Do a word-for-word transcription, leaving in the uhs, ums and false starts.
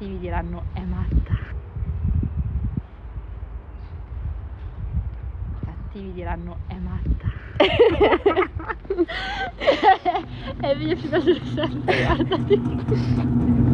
cattivi diranno è matta. I cattivi diranno è matta. E mi è piaciuto sempre, guardati.